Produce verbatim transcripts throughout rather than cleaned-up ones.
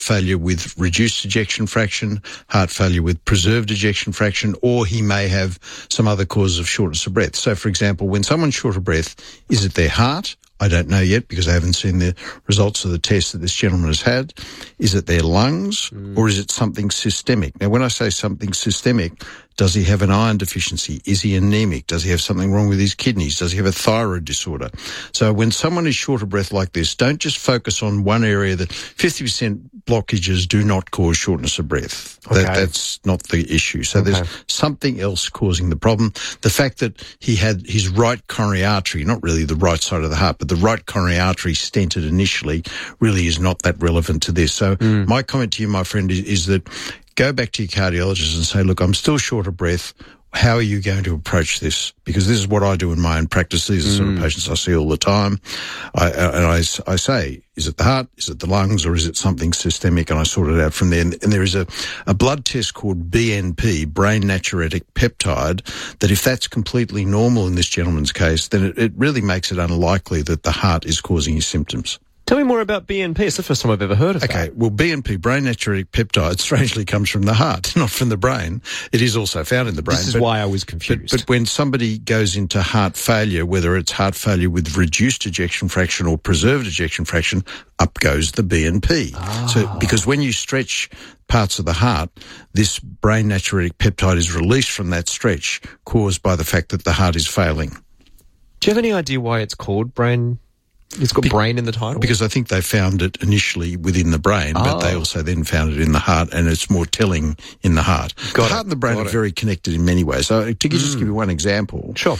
failure with reduced ejection fraction, heart failure with preserved ejection fraction, or he may have some other causes of shortness of breath. So, for example, when someone's short of breath, is it their heart? I don't know yet because I haven't seen the results of the test that this gentleman has had. Is it their lungs mm. or is it something systemic? Now, when I say something systemic, does he have an iron deficiency? Is he anemic? Does he have something wrong with his kidneys? Does he have a thyroid disorder? So when someone is short of breath like this, don't just focus on one area. That fifty percent blockages do not cause shortness of breath. Okay. That, that's not the issue. So okay. there's something else causing the problem. The fact that he had his right coronary artery, not really the right side of the heart, but the right coronary artery stented initially really is not that relevant to this. So mm. my comment to you, my friend, is, is that go back to your cardiologist and say, look, I'm still short of breath. How are you going to approach this? Because this is what I do in my own practice. These are the mm. sort of patients I see all the time. I, and I, I say, is it the heart, is it the lungs, or is it something systemic? And I sort it out from there. And, and there is a, a blood test called B N P, brain natriuretic peptide, that if that's completely normal in this gentleman's case, then it, it really makes it unlikely that the heart is causing his symptoms. Tell me more about B N P. It's the first time I've ever heard of okay, that. Okay, well, B N P, brain natriuretic peptide, strangely comes from the heart, not from the brain. It is also found in the brain. This is but, why I was confused. But, but when somebody goes into heart failure, whether it's heart failure with reduced ejection fraction or preserved ejection fraction, up goes the B N P. Ah. So, because when you stretch parts of the heart, this brain natriuretic peptide is released from that stretch, caused by the fact that the heart is failing. Do you have any idea why it's called brain? It's got Be- brain in the title? Because I think they found it initially within the brain, oh. but they also then found it in the heart, and it's more telling in the heart. Got the it. heart and the brain Got are it. very connected in many ways. So to mm. just give you one example. Sure.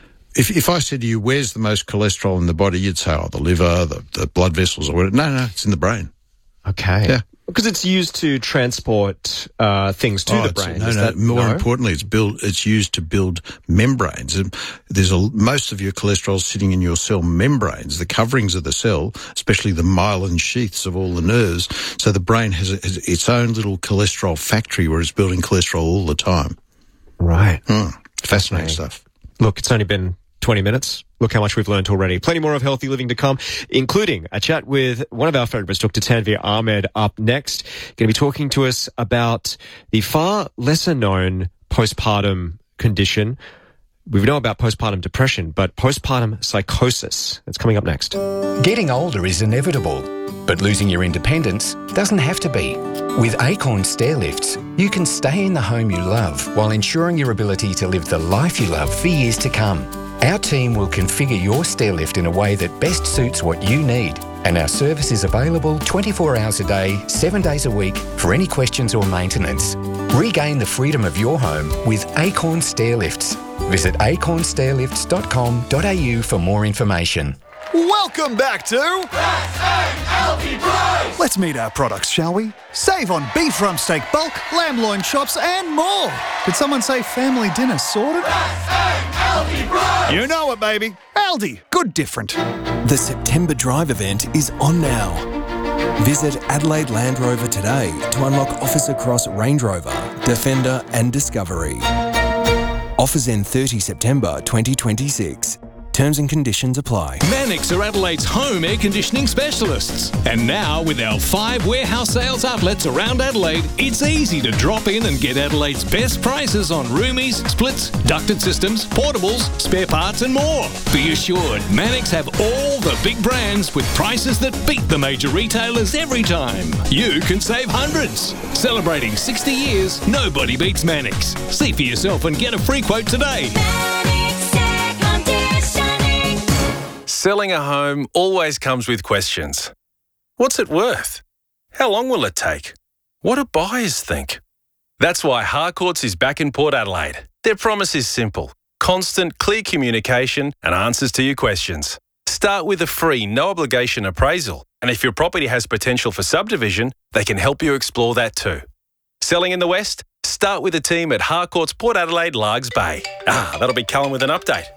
If if I said to you, where's the most cholesterol in the body, you'd say, oh, the liver, the, the blood vessels, or whatever. No, no, it's in the brain. Okay. Yeah. Because it's used to transport uh, things to oh, the brain. No, Is no. that, more no? importantly, it's build. It's used to build membranes. And there's a, most of your cholesterol sitting in your cell membranes, the coverings of the cell, especially the myelin sheaths of all the nerves. So the brain has, a, has its own little cholesterol factory where it's building cholesterol all the time. Right. Mm, fascinating okay. stuff. Look, it's only been twenty minutes. Look how much we've learned already. Plenty more of healthy living to come, including a chat with one of our favourites, Doctor Tanveer Ahmed, up next. Going to be talking to us about the far lesser known postpartum condition. We know about postpartum depression, but postpartum psychosis. That's coming up next. Getting older is inevitable, but losing your independence doesn't have to be. With Acorn Stair Lifts, you can stay in the home you love while ensuring your ability to live the life you love for years to come. Our team will configure your stair lift in a way that best suits what you need, and our service is available twenty-four hours a day, seven days a week for any questions or maintenance. Regain the freedom of your home with Acorn Stair Lifts. Visit acorn stair lifts dot com dot a u for more information. Welcome back to S A L T Price! Let's meet our products, shall we? Save on beef rump steak bulk, lamb loin chops and more. Did someone say family dinner sorted? S A L T Price! You know it, baby. Aldi, good different. The September Drive event is on now. Visit Adelaide Land Rover today to unlock offers across Range Rover, Defender and Discovery. Offers end thirtieth September twenty twenty-six. Terms and conditions apply. Mannix are Adelaide's home air conditioning specialists. And now, with our five warehouse sales outlets around Adelaide, it's easy to drop in and get Adelaide's best prices on roomies, splits, ducted systems, portables, spare parts and more. Be assured, Mannix have all the big brands with prices that beat the major retailers every time. You can save hundreds. Celebrating sixty years, nobody beats Mannix. See for yourself and get a free quote today. Selling a home always comes with questions. What's it worth? How long will it take? What do buyers think? That's why Harcourts is back in Port Adelaide. Their promise is simple: constant, clear communication and answers to your questions. Start with a free, no-obligation appraisal, and if your property has potential for subdivision, they can help you explore that too. Selling in the West? Start with a team at Harcourts Port Adelaide, Largs Bay. Ah, that'll be Callum with an update.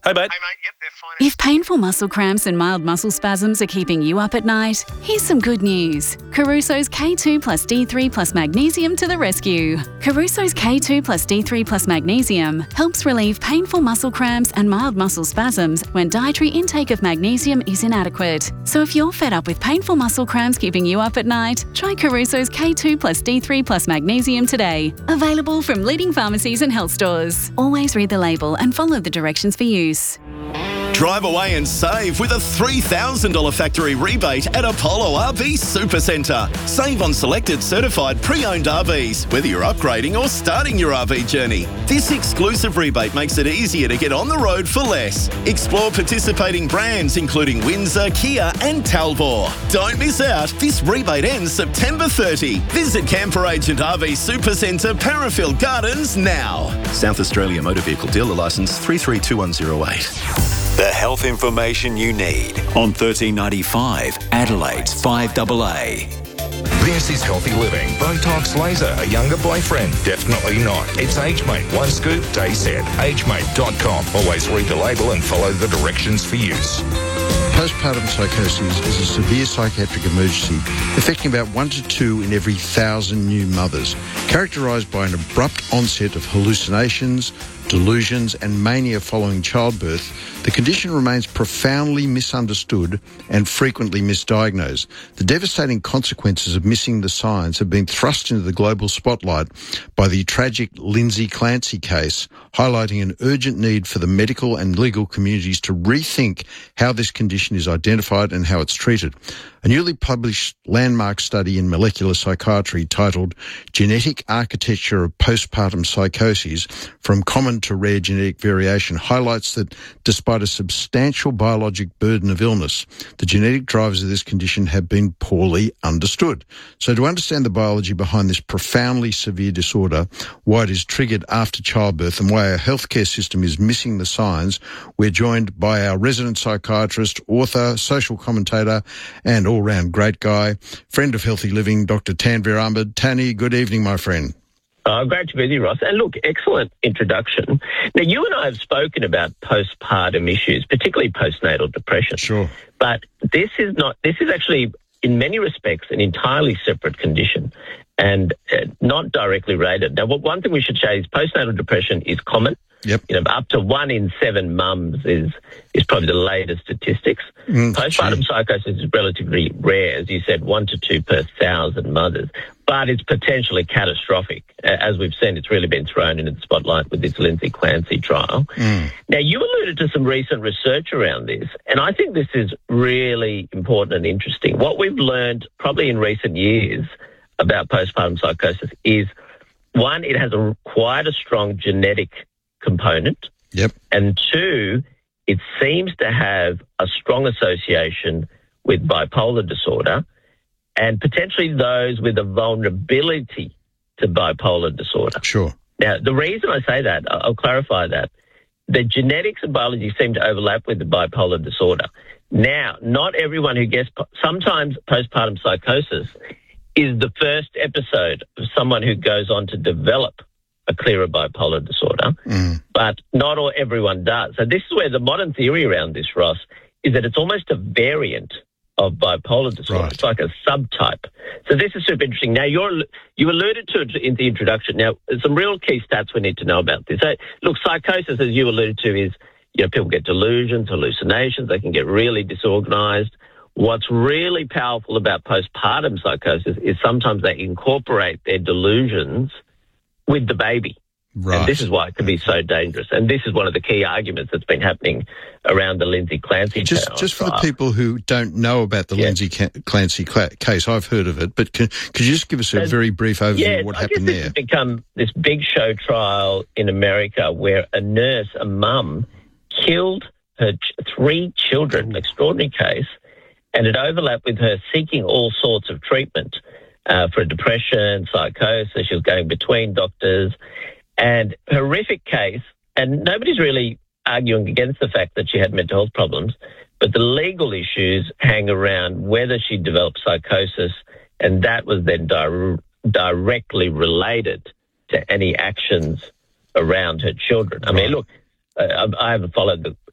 Hey, mate. Hey, mate, yep, they're fine. If painful muscle cramps and mild muscle spasms are keeping you up at night, here's some good news. Caruso's K two plus D three plus magnesium to the rescue. Caruso's K two plus D three plus magnesium helps relieve painful muscle cramps and mild muscle spasms when dietary intake of magnesium is inadequate. So if you're fed up with painful muscle cramps keeping you up at night, try Caruso's K two plus D three plus magnesium today. Available from leading pharmacies and health stores. Always read the label and follow the directions for use. Drive away and save with a three thousand dollars factory rebate at Apollo R V Supercentre. Save on selected certified pre-owned R Vs, whether you're upgrading or starting your R V journey. This exclusive rebate makes it easier to get on the road for less. Explore participating brands including Windsor, Kia and Talbot. Don't miss out. This rebate ends September thirtieth. Visit Camper Agent R V Supercentre, Parafield Gardens now. South Australia Motor Vehicle Dealer Licence three three two one zero eight. The health information you need on thirteen ninety-five, Adelaide's five A A. This is Healthy Living. Botox laser, a younger boyfriend? Definitely not. It's AgeMate. One scoop, day said. age mate dot com. Always read the label and follow the directions for use. Postpartum psychosis is a severe psychiatric emergency affecting about one to two in every thousand new mothers, characterised by an abrupt onset of hallucinations, delusions and mania following childbirth. The condition remains profoundly misunderstood and frequently misdiagnosed. The devastating consequences of missing the signs have been thrust into the global spotlight by the tragic Lindsay Clancy case, highlighting an urgent need for the medical and legal communities to rethink how this condition is identified and how it's treated. A newly published landmark study in molecular psychiatry titled Genetic Architecture of Postpartum Psychoses from Common to Rare Genetic Variation highlights that despite a substantial biologic burden of illness, the genetic drivers of this condition have been poorly understood. So to understand the biology behind this profoundly severe disorder, why it is triggered after childbirth and why our healthcare system is missing the signs, we're joined by our resident psychiatrist, author, social commentator and all-round great guy, friend of Healthy Living, Doctor Tanvir Ahmed. Tani, good evening, my friend. Oh, great to be with you, Ross. And look, excellent introduction. Now, you and I have spoken about postpartum issues, particularly postnatal depression. Sure. But this is not, this is actually, in many respects, an entirely separate condition and uh, not directly related. Now, what, one thing we should say is postnatal depression is common. Yep. You know, up to one in seven mums is is probably the latest statistics. Mm, Postpartum gee. psychosis is relatively rare, as you said, one to two per thousand mothers, but it's potentially catastrophic. As we've seen, it's really been thrown into the spotlight with this Lindsay Clancy trial. Mm. Now, you alluded to some recent research around this, and I think this is really important and interesting. What we've learned probably in recent years about postpartum psychosis is, one, it has a quite a strong genetic component. Yep. And two, it seems to have a strong association with bipolar disorder and potentially those with a vulnerability to bipolar disorder. Sure. Now, the reason I say that, I'll clarify that. The genetics and biology seem to overlap with the bipolar disorder. Now, not everyone who gets, sometimes postpartum psychosis is the first episode of someone who goes on to develop a clearer bipolar disorder, mm. but not all everyone does. So this is where the modern theory around this, Ross, is that it's almost a variant of bipolar disorder. Right. It's like a subtype. So this is super interesting. Now, you're, you alluded to it in the introduction. Now, some real key stats we need to know about this. So, look, psychosis, as you alluded to, is, you know, people get delusions, hallucinations. They can get really disorganized. What's really powerful about postpartum psychosis is sometimes they incorporate their delusions with the baby. Right. And this is why it can be so dangerous. And this is one of the key arguments that's been happening around the Lindsay Clancy just, trial. Just for the people who don't know about the yeah. Lindsay Clancy case, I've heard of it, but can, could you just give us a and, very brief overview yeah, of what I happened guess there? It's become this big show trial in America where a nurse, a mum, killed her ch- three children, an extraordinary case, and it overlapped with her seeking all sorts of treatment uh, for depression, psychosis. She was going between doctors. And horrific case, and nobody's really arguing against the fact that she had mental health problems, but the legal issues hang around whether she developed psychosis, and that was then di- directly related to any actions around her children. I mean, look, uh, I haven't followed the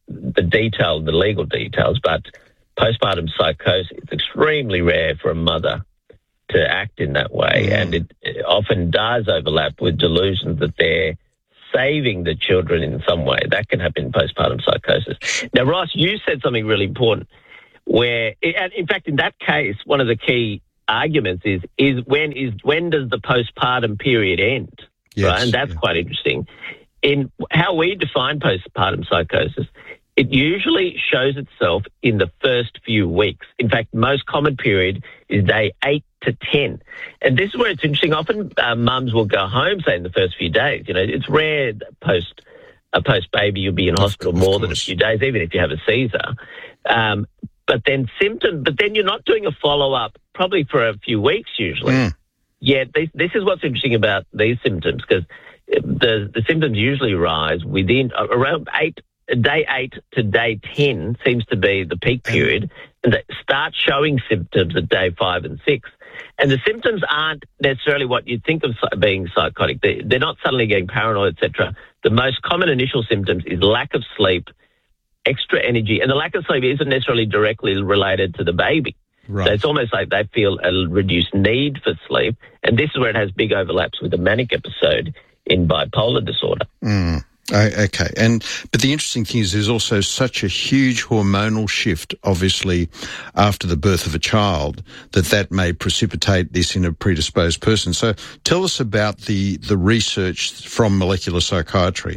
the detail, the legal details, but postpartum psychosis, it's extremely rare for a mother to act in that way, mm. and it, it often does overlap with delusions that they're saving the children in some way. That can happen in postpartum psychosis. Now, Ross, you said something really important where, and in fact, in that case, one of the key arguments is, is when is when does the postpartum period end? Yes, right? And that's yeah. quite interesting. In how we define postpartum psychosis, it usually shows itself in the first few weeks. In fact, the most common period is day eight to ten. And this is where it's interesting. Often uh, mums will go home, say, in the first few days. You know, it's rare that post a post baby you'll be in hospital more than a few days, even if you have a Caesar. Um, but then symptoms, but then you're not doing a follow up probably for a few weeks usually. Mm. Yeah, this, this is what's interesting about these symptoms, because the the symptoms usually rise within uh, around eight. Day eight to day ten seems to be the peak period, and they start showing symptoms at day five and six. And the symptoms aren't necessarily what you'd think of being psychotic. They, they're not suddenly getting paranoid, et cetera. The most common initial symptoms is lack of sleep, extra energy, and the lack of sleep isn't necessarily directly related to the baby. Right. So it's almost like they feel a reduced need for sleep, and this is where it has big overlaps with a manic episode in bipolar disorder. Mm. Oh, okay, and but the interesting thing is there's also such a huge hormonal shift, obviously, after the birth of a child, that that may precipitate this in a predisposed person. So tell us about the, the research from molecular psychiatry.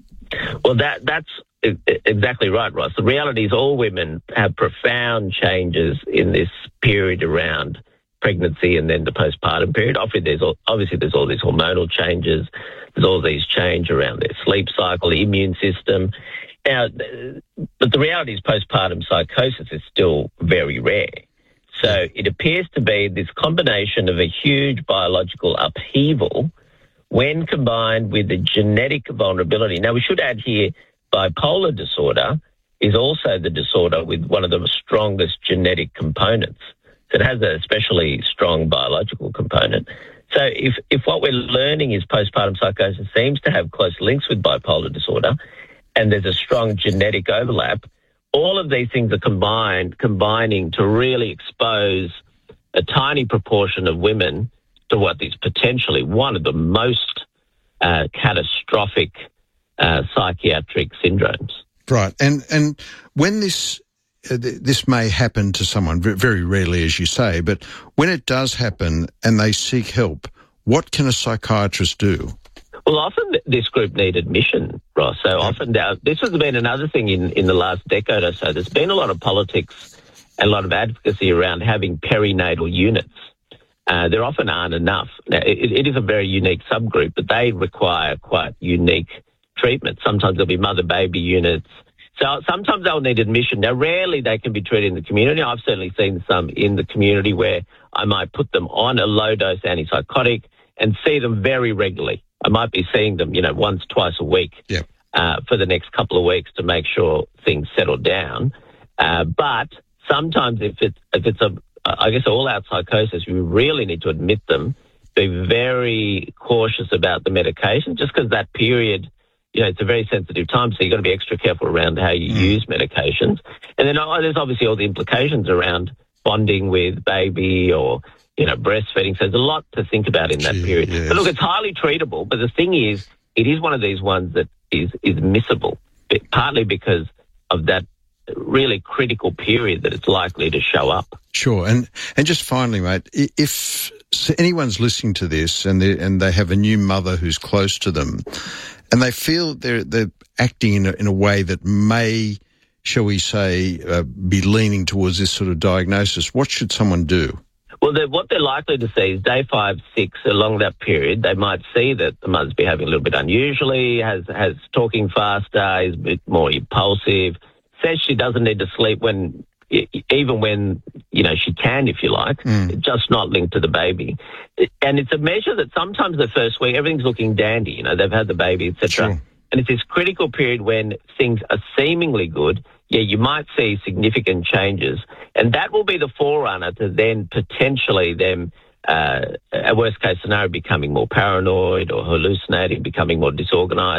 Well, that that's exactly right, Ross. The reality is all women have profound changes in this period around pregnancy and then the postpartum period. Obviously, there's all, obviously there's all these hormonal changes. There's all these change around their sleep cycle, the immune system. Now, but the reality is postpartum psychosis is still very rare. So it appears to be this combination of a huge biological upheaval when combined with the genetic vulnerability. Now, we should add here bipolar disorder is also the disorder with one of the strongest genetic components. So it has a especially strong biological component. So if, if what we're learning is postpartum psychosis seems to have close links with bipolar disorder and there's a strong genetic overlap, all of these things are combined, combining to really expose a tiny proportion of women to what is potentially one of the most uh, catastrophic uh, psychiatric syndromes. Right. And, and when this... Uh, this may happen to someone, very rarely, as you say, but when it does happen and they seek help, what can a psychiatrist do? Well, often this group need admission, Ross. So often, this has been another thing in, in the last decade or so. There's been a lot of politics and a lot of advocacy around having perinatal units. Uh, there often aren't enough. Now, it, it is a very unique subgroup, but they require quite unique treatment. Sometimes there'll be mother-baby units. So sometimes they'll need admission. Now, rarely they can be treated in the community. I've certainly seen some in the community where I might put them on a low-dose antipsychotic and see them very regularly. I might be seeing them, you know, once, twice a week yeah. uh, for the next couple of weeks to make sure things settle down. Uh, but sometimes if it's, if it's a, I guess, all-out psychosis, we really need to admit them, be very cautious about the medication, just because that period... You know, it's a very sensitive time, so you've got to be extra careful around how you mm. use medications. And then oh, there's obviously all the implications around bonding with baby or, you know, breastfeeding. So there's a lot to think about in that Gee, period. Yes. But look, it's highly treatable. But the thing is, it is one of these ones that is, is missable, partly because of that really critical period that it's likely to show up. Sure. And and just finally, mate, if anyone's listening to this and they, and they have a new mother who's close to them, and they feel they're, they're acting in a, in a way that may, shall we say, uh, be leaning towards this sort of diagnosis, what should someone do? Well, they're, what they're likely to see is day five, six, along that period, they might see that the mother's behaving a little bit unusually, has, has talking faster, is a bit more impulsive, says she doesn't need to sleep when, even when, you know, she can, if you like, mm. just not linked to the baby. And it's a measure that sometimes the first week, everything's looking dandy, you know, they've had the baby, et cetera. Sure. And it's this critical period when things are seemingly good, yeah, you might see significant changes. And that will be the forerunner to then potentially them, uh, a worst case scenario, becoming more paranoid or hallucinating, becoming more disorganized.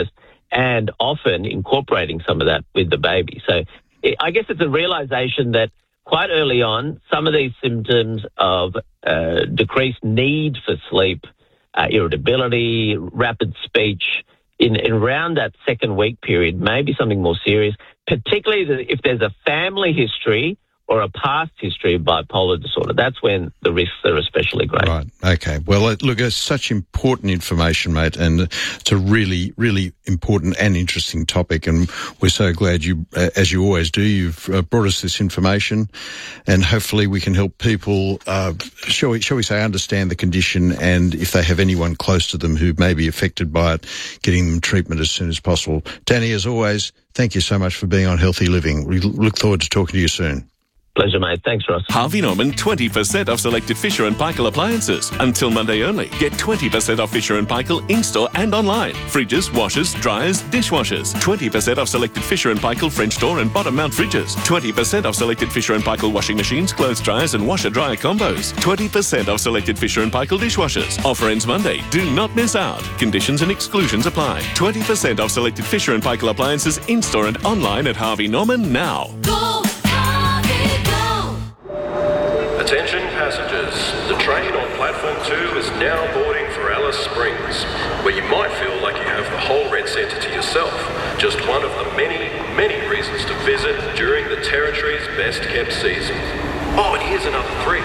and often incorporating some of that with the baby. So I guess it's a realization that quite early on, some of these symptoms of uh, decreased need for sleep, uh, irritability, rapid speech, in, in around that second week period, may be something more serious, particularly if there's a family history or a past history of bipolar disorder. That's when the risks are especially great. Right. Okay. Well, look, it's such important information, mate, and it's a really, really important and interesting topic, and we're so glad you, as you always do, you've brought us this information, and hopefully we can help people, uh, shall we, shall we say, understand the condition, and if they have anyone close to them who may be affected by it, getting them treatment as soon as possible. Danny, as always, thank you so much for being on Healthy Living. We look forward to talking to you soon. Pleasure, mate. Thanks, Ross. Harvey Norman twenty percent off selected Fisher and Paykel appliances. Until Monday only. Get twenty percent off Fisher and Paykel in-store and online. Fridges, washers, dryers, dishwashers. twenty percent off selected Fisher and Paykel French door and bottom mount fridges. twenty percent off selected Fisher and Paykel washing machines, clothes dryers and washer-dryer combos. twenty percent off selected Fisher and Paykel dishwashers. Offer ends Monday. Do not miss out. Conditions and exclusions apply. twenty percent off selected Fisher and Paykel appliances in-store and online at Harvey Norman now. Go, Harvey, go! Attention passengers, the train on platform two is now boarding for Alice Springs, where you might feel like you have the whole Red Centre to yourself. Just one of the many, many reasons to visit during the Territory's best-kept season. Oh, and here's another three.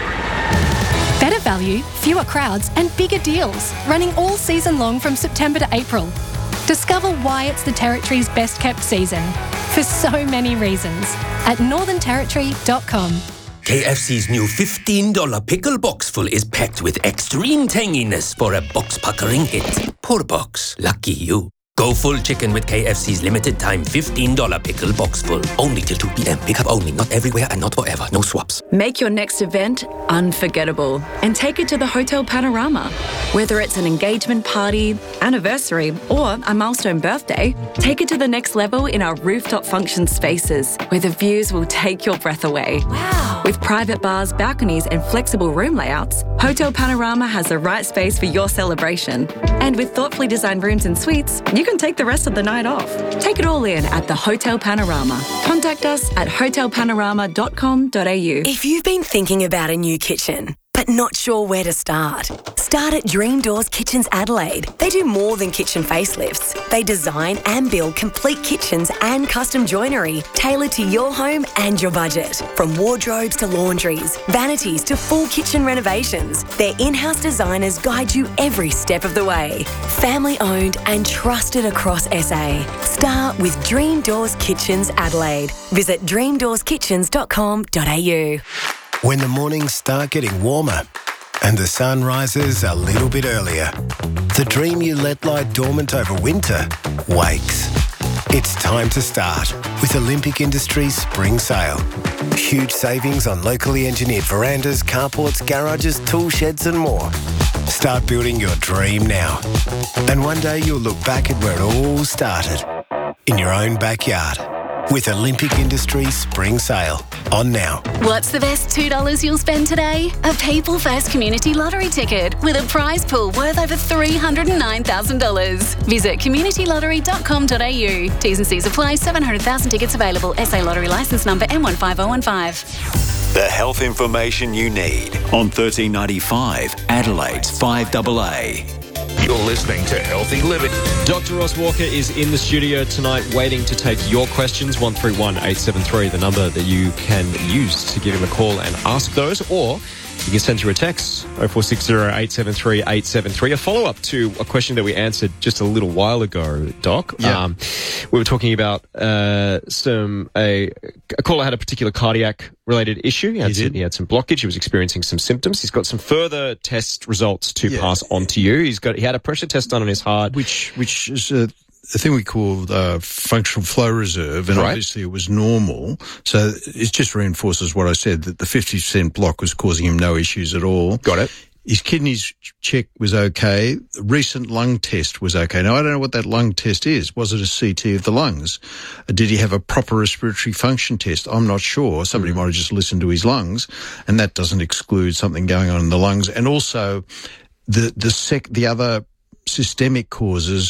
Better value, fewer crowds and bigger deals, running all season long from September to April. Discover why it's the Territory's best-kept season, for so many reasons, at northern territory dot com. K F C's new fifteen dollars pickle box full is packed with extreme tanginess for a box-puckering hit. Poor box. Lucky you. Go full chicken with K F C's limited time fifteen dollars pickle box full. Only till two p.m. Pick up only. Not everywhere and not forever. No swaps. Make your next event unforgettable and take it to the Hotel Panorama. Whether it's an engagement party, anniversary, or a milestone birthday, take it to the next level in our rooftop function spaces where the views will take your breath away. Wow. With private bars, balconies, and flexible room layouts, Hotel Panorama has the right space for your celebration. And with thoughtfully designed rooms and suites, you can take the rest of the night off. Take it all in at the Hotel Panorama. Contact us at hotel panorama dot com dot a u. If you've been thinking about a new kitchen, but not sure where to start, start at Dream Doors Kitchens Adelaide. They do more than kitchen facelifts. They design and build complete kitchens and custom joinery tailored to your home and your budget. From wardrobes to laundries, vanities to full kitchen renovations, their in-house designers guide you every step of the way. Family owned and trusted across S A. Start with Dream Doors Kitchens Adelaide. Visit dream doors kitchens dot com dot a u. When the mornings start getting warmer and the sun rises a little bit earlier, the dream you let lie dormant over winter wakes. It's time to start with Olympic Industries Spring Sale. Huge savings on locally engineered verandas, carports, garages, tool sheds and more. Start building your dream now. And one day you'll look back at where it all started, in your own backyard. With Olympic Industries Spring Sale on now. What's the best two dollars you'll spend today? A People First Community Lottery ticket with a prize pool worth over three hundred nine thousand dollars. Visit community lottery dot com dot a u. T's and C's apply. seven hundred thousand tickets available. S A Lottery licence number M one five zero one five. The health information you need on thirteen ninety-five Adelaide's five A A. You're listening to Healthy Living. Doctor Ross Walker is in the studio tonight waiting to take your questions. one three one eight seven three, the number that you can use to give him a call and ask those, or you can send through a text, oh four six zero eight seven three eight seven three. A follow-up to a question that we answered just a little while ago, Doc. Yeah. Um, we were talking about uh, some, a, a caller had a particular cardiac-related issue. He had, He some, did. he had some blockage. He was experiencing some symptoms. He's got some further test results to Yeah. pass on to you. He's got, he had a pressure test done on his heart. Which, which is a, a thing we call uh, functional flow reserve, and Right. obviously it was normal. So it just reinforces what I said, that the fifty percent block was causing him no issues at all. Got it. His kidneys check was okay. The recent lung test was okay. Now, I don't know what that lung test is. Was it a C T of the lungs? Uh, Did he have a proper respiratory function test? I'm not sure. Somebody Mm. might have just listened to his lungs, and that doesn't exclude something going on in the lungs. And also, the the sec the other systemic causes,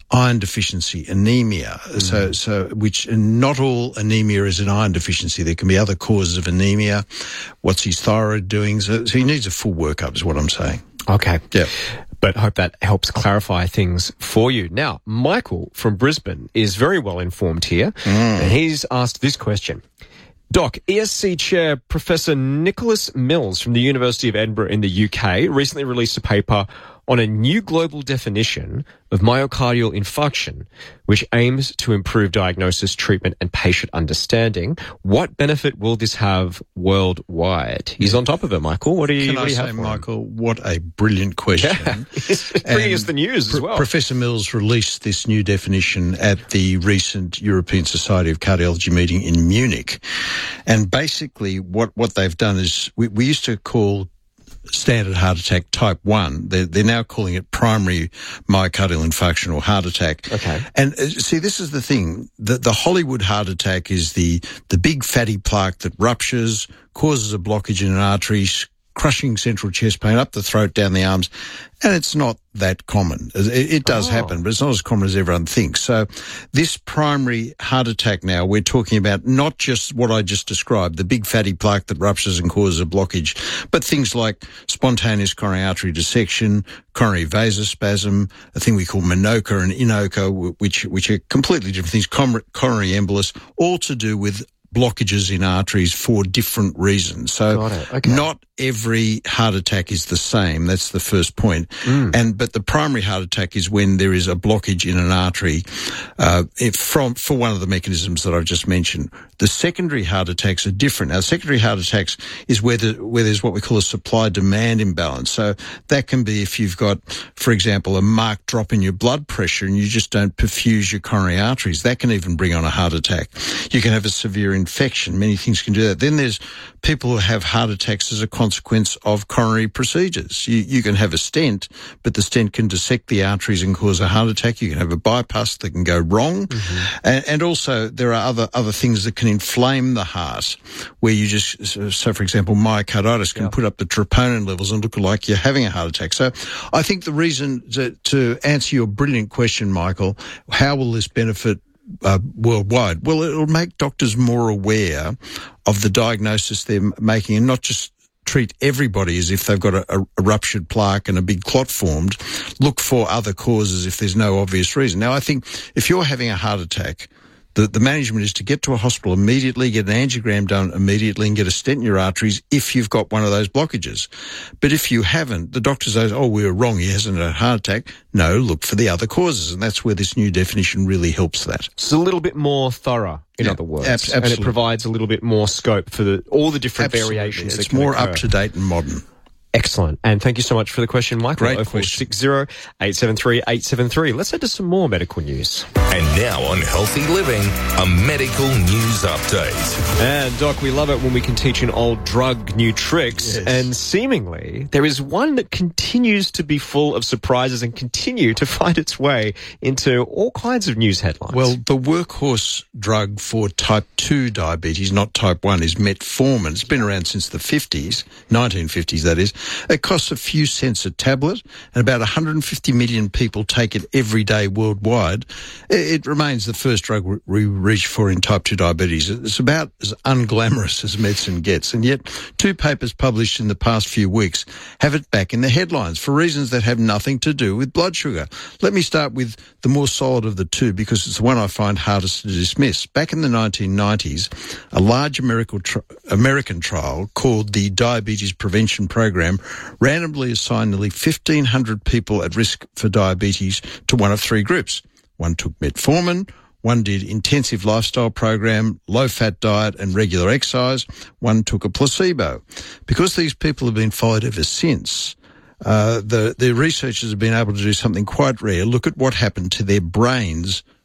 iron deficiency, anemia. Mm. So, so which not all anemia is an iron deficiency. There can be other causes of anemia. What's his thyroid doing? So, so he needs a full workup, is what I'm saying. Okay. Yeah. But hope that helps clarify things for you. Now, Michael from Brisbane is very well informed here, mm. and he's asked this question. Doc, E S C Chair Professor Nicholas Mills from the University of Edinburgh in the U K recently released a paper on a new global definition of myocardial infarction, which aims to improve diagnosis, treatment, and patient understanding. What benefit will this have worldwide? He's on top of it, Michael. What do you, Can what I do you say, have for Michael, him? What a brilliant question. Yeah. He's bringing us the news as well. Professor Mills released this new definition at the recent European Society of Cardiology meeting in Munich. And basically what, what they've done is we, we used to call standard heart attack type one. They're, they're now calling it primary myocardial infarction or heart attack. Okay. And uh, see, this is the thing. The, the Hollywood heart attack is the, the big fatty plaque that ruptures, causes a blockage in an artery, crushing central chest pain up the throat, down the arms. And it's not that common. It, it does oh. happen, but it's not as common as everyone thinks. So this primary heart attack now, we're talking about not just what I just described, the big fatty plaque that ruptures and causes a blockage, but things like spontaneous coronary artery dissection, coronary vasospasm, a thing we call Minoca and Inoca, which, which are completely different things, coronary embolus, all to do with blockages in arteries for different reasons. So okay. not every heart attack is the same. That's the first point. Mm. And but the primary heart attack is when there is a blockage in an artery uh, if from for one of the mechanisms that I've just mentioned. The secondary heart attacks are different. Now, secondary heart attacks is where, the, where there's what we call a supply-demand imbalance. So that can be if you've got, for example, a marked drop in your blood pressure and you just don't perfuse your coronary arteries. That can even bring on a heart attack. You can have a severe infection. Many things can do that. Then there's people who have heart attacks as a consequence of coronary procedures. You, you can have a stent, but the stent can dissect the arteries and cause a heart attack. You can have a bypass that can go wrong. Mm-hmm. And, and also there are other, other things that can inflame the heart where you just, so for example, myocarditis can yeah. put up the troponin levels and look like you're having a heart attack. So I think the reason to, to answer your brilliant question, Michael, how will this benefit Uh, worldwide? Well, it'll make doctors more aware of the diagnosis they're making and not just treat everybody as if they've got a, a ruptured plaque and a big clot formed. Look for other causes if there's no obvious reason. Now, I think if you're having a heart attack, The, the management is to get to a hospital immediately, get an angiogram done immediately and get a stent in your arteries if you've got one of those blockages. But if you haven't, the doctor says, oh, we were wrong, he hasn't had a heart attack. No, look for the other causes. And that's where this new definition really helps that. It's a little bit more thorough, in yeah, other words. Ab- absolutely. And it provides a little bit more scope for the, all the different absolutely. variations. It's that can more occur. up to date and modern. Excellent. And thank you so much for the question, Michael. Great oh four six zero, eight seven three, eight seven three. Let's head to some more medical news. And now on Healthy Living, a medical news update. And Doc, we love it when we can teach an old drug new tricks. Yes. And seemingly there is one that continues to be full of surprises and continue to find its way into all kinds of news headlines. Well, the workhorse drug for type two diabetes, not type one, is metformin. It's been around since the fifties, nineteen fifties that is. It costs a few cents a tablet, and about one hundred fifty million people take it every day worldwide. It remains the first drug we reach for in type two diabetes. It's about as unglamorous as medicine gets, and yet two papers published in the past few weeks have it back in the headlines for reasons that have nothing to do with blood sugar. Let me start with the more solid of the two because it's the one I find hardest to dismiss. Back in the nineteen nineties, a large American, tri- American trial called the Diabetes Prevention Program randomly assigned nearly fifteen hundred people at risk for diabetes to one of three groups. One took metformin, one did intensive lifestyle program, low-fat diet and regular exercise, one took a placebo. Because these people have been followed ever since, uh, the, the researchers have been able to do something quite rare, look at what happened to their brains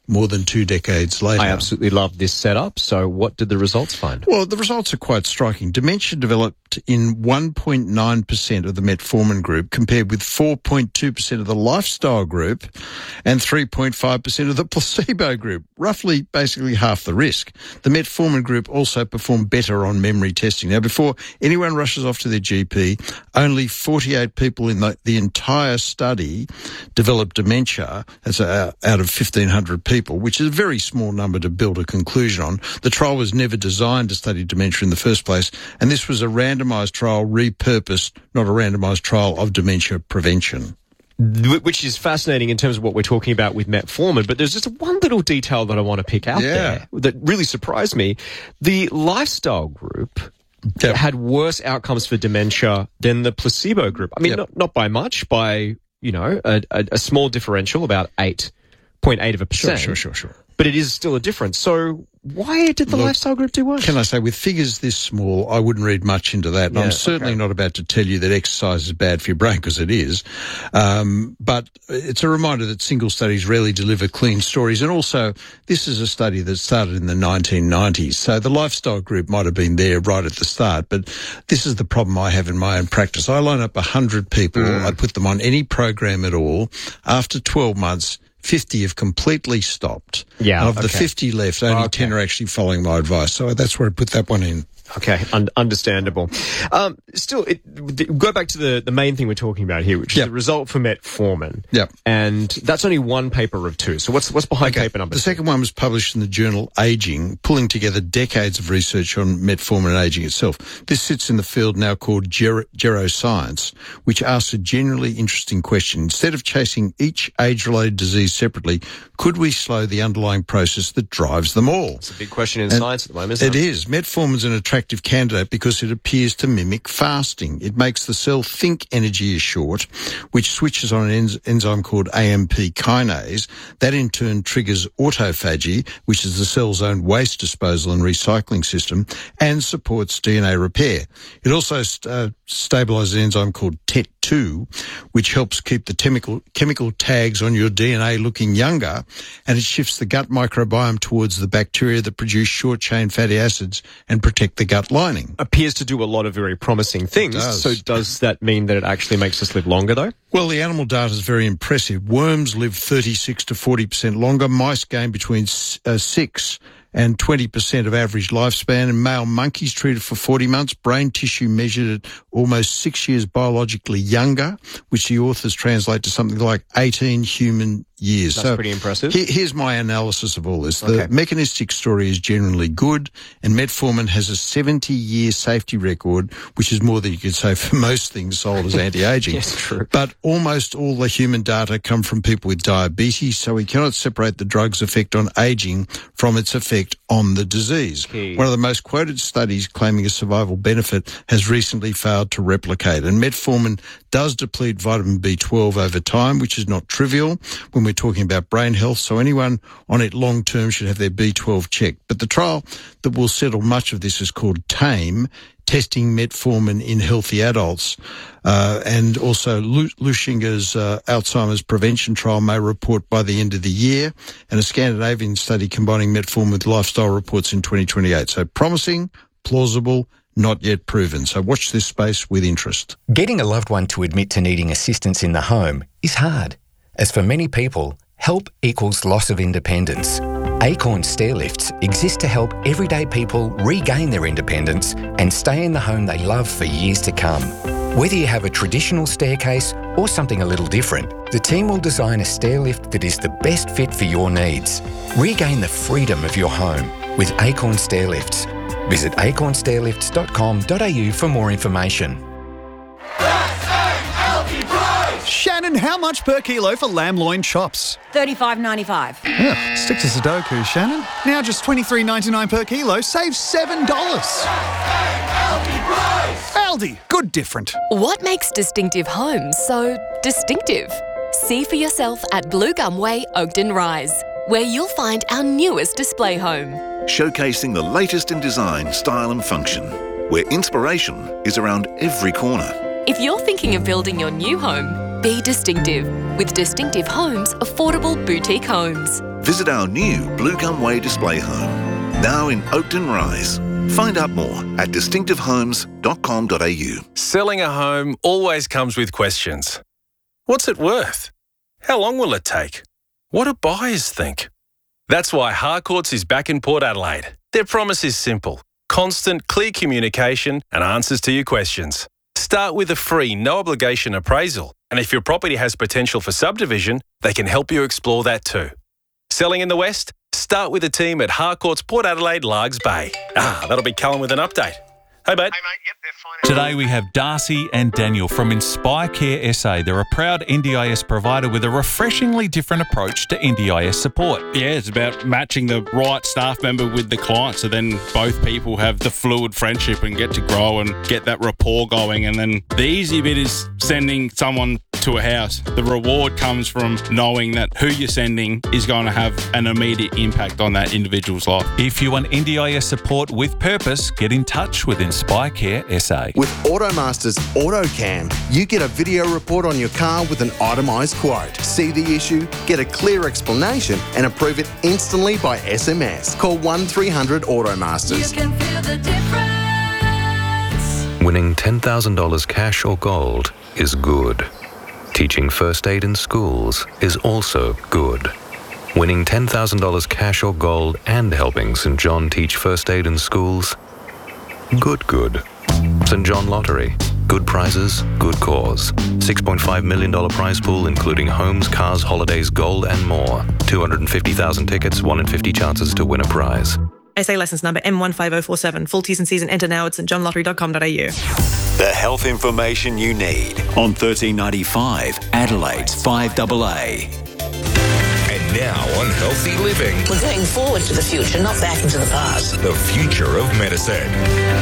more than two decades later. I absolutely love this setup. So what did the results find? Well, the results are quite striking. Dementia developed in one point nine percent of the metformin group compared with four point two percent of the lifestyle group and three point five percent of the placebo group, roughly basically half the risk. The metformin group also performed better on memory testing. Now, before anyone rushes off to their G P, only forty-eight people in the, the entire study developed dementia. That's uh, out of fifteen hundred people, which is a very small number to build a conclusion on. The trial was never designed to study dementia in the first place, and this was a randomised trial repurposed, not a randomised trial of dementia prevention. Which is fascinating in terms of what we're talking about with metformin, but there's just one little detail that I want to pick out Yeah. there that really surprised me. The lifestyle group Yep. had worse outcomes for dementia than the placebo group. I mean, Yep. not, not by much, by, you know, a, a, a small differential, about eight point eight of a Sure, percent. sure, sure, sure. But it is still a difference. So why did the Look, lifestyle group do worse? Can I say, with figures this small, I wouldn't read much into that. And Yeah, I'm certainly okay. not about to tell you that exercise is bad for your brain, because it is. Um, but it's a reminder that single studies rarely deliver clean stories. And also, this is a study that started in the nineteen nineties. So the lifestyle group might have been there right at the start. But this is the problem I have in my own practice. I line up one hundred people. Mm. I put them on any program at all. After twelve months, fifty have completely stopped. Yeah, And of the okay. fifty left, only Okay. ten are actually following my advice. So that's where I put that one in. Okay, un- understandable. Um, still, it, th- go back to the, the main thing we're talking about here, which is Yep. the result for metformin. Yep. And that's only one paper of two. So what's what's behind Okay. paper number The two? second one was published in the journal Aging, pulling together decades of research on metformin and aging itself. This sits in the field now called ger- geroscience, which asks a generally interesting question. Instead of chasing each age-related disease separately, could we slow the underlying process that drives them all? It's a big question in And science at the moment, isn't It it? is. Metformin is an attractive candidate because it appears to mimic fasting. It makes the cell think energy is short, which switches on an enz- enzyme called A M P kinase. That in turn triggers autophagy, which is the cell's own waste disposal and recycling system, and supports D N A repair. It also st- uh, stabilizes an enzyme called T E T two, which helps keep the chemical, chemical tags on your D N A looking younger, and it shifts the gut microbiome towards the bacteria that produce short-chain fatty acids and protect the gut lining. Appears to do a lot of very promising things. does. So does that mean that it actually makes us live longer, though? Well, the animal data is very impressive. Worms live thirty-six to forty percent longer. Mice gain between s- uh, six and twenty percent of average lifespan. And male monkeys treated for forty months, brain tissue measured at almost six years biologically younger, which the authors translate to something like eighteen human years. That's so pretty impressive. he- here's my analysis of all this. The Okay. mechanistic story is generally good, and metformin has a seventy-year safety record, which is more than you could say for most things sold as anti-aging. Yes, true. But almost all the human data come from people with diabetes, so we cannot separate the drug's effect on aging from its effect on the disease. Key. One of the most quoted studies claiming a survival benefit has recently failed to replicate, and metformin does deplete vitamin B twelve over time, which is not trivial when we're talking about brain health, so anyone on it long term should have their B twelve checked. But the trial that will settle much of this is called TAME, testing metformin in healthy adults. Uh, and also Lu- Lushinger's uh, Alzheimer's prevention trial may report by the end of the year, and a Scandinavian study combining metformin with lifestyle reports in twenty twenty-eight. So promising, plausible, not yet proven. So watch this space with interest. Getting a loved one to admit to needing assistance in the home is hard, as for many people, help equals loss of independence. Acorn Stairlifts exist to help everyday people regain their independence and stay in the home they love for years to come. Whether you have a traditional staircase or something a little different, the team will design a stairlift that is the best fit for your needs. Regain the freedom of your home with Acorn Stairlifts. Visit acorn stairlifts dot com dot a u for more information. Shannon, how much per kilo for lamb loin chops? thirty-five ninety-five. Yeah, stick to Sudoku, Shannon. Now just twenty-three ninety-nine per kilo, save seven dollars. Aldi, good different. What makes distinctive homes so distinctive? See for yourself at Blue Gum Way, Oakden Rise, where you'll find our newest display home. Showcasing the latest in design, style and function, where inspiration is around every corner. If you're thinking of building your new home, be distinctive with Distinctive Homes Affordable Boutique Homes. visit our new Blue Gum Way display home, now in Oakton Rise. Find out more at distinctive homes dot com dot a u. Selling a home always comes with questions. What's it worth? How long will it take? What do buyers think? That's why Harcourts is back in Port Adelaide. Their promise is simple: constant, clear communication and answers to your questions. Start with a free, no-obligation appraisal, and if your property has potential for subdivision, they can help you explore that too. Selling in the West? Start with a team at Harcourts Port Adelaide, Largs Bay. Ah, that'll be Callum with an update. Hey, mate. Hey, mate. Yep, they're fine. Today we have Darcy and Daniel from Inspire Care S A. They're a proud N D I S provider with a refreshingly different approach to N D I S support. Yeah, it's about matching the right staff member with the client, so then both people have the fluid friendship and get to grow and get that rapport going. And then the easy bit is sending someone to a house. The reward comes from knowing that who you're sending is going to have an immediate impact on that individual's life. If you want N D I S support with purpose, get in touch with Inspire Care S A. With Automaster's AutoCam, you get a video report on your car with an itemised quote. See the issue, get a clear explanation and approve it instantly by S M S. Call one three hundred Automasters. You can feel the difference. Winning ten thousand dollars cash or gold is good. Teaching first aid in schools is also good. Winning ten thousand dollars cash or gold and helping St John teach first aid in schools? Good, good. St John Lottery. Good prizes, good cause. six point five million dollars prize pool including homes, cars, holidays, gold and more. two hundred fifty thousand tickets, one in fifty chances to win a prize. S A licence number M one five oh four seven. Full T's and C's and enter now at st john lottery dot com dot a u. The health information you need on thirteen ninety-five, Adelaide's five A A. And now on Healthy Living. We're going forward to the future, not back into the past. The future of medicine.